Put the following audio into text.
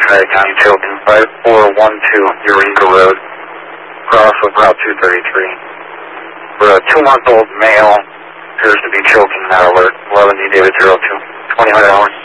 Tri County choking 5412 Eureka Road, cross of Route 233. For a 2-month-old male, appears to be choking, not alert. 11D David 02, 2000 hours.